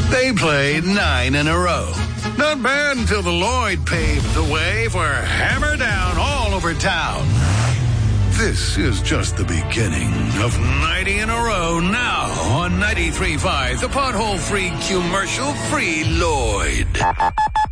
They played 9 in a row. Not bad until the Lloyd paved the way for hammer down all over town. This is just the beginning of 90 in a row now on 93.5, the pothole-free, commercial-free Lloyd.